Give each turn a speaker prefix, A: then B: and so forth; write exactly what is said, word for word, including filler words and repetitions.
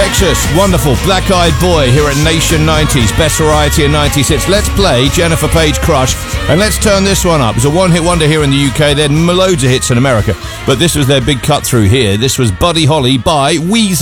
A: Texas, wonderful Black Eyed Boy here at Nation nineties, best variety in nineties hits. Let's play Jennifer Page Crush, and let's turn this one up. It's a one-hit wonder here in the U K. They had loads of hits in America, but this was their big cut through here. This was Buddy Holly by Weezer.